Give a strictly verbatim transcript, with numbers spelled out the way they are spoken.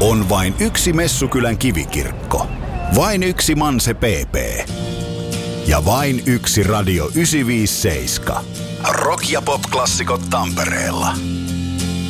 On vain yksi Messukylän kivikirkko. Vain yksi Manse P P. Ja vain yksi Radio yhdeksänsataaviisikymmentäseitsemän. Rock- ja pop-klassikot Tampereella.